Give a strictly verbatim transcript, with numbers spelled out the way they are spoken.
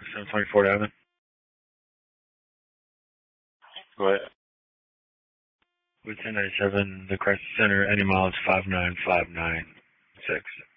seven twenty-four Avenue. Go ahead. With ten ninety-seven, the crisis center, any miles five nine five nine six.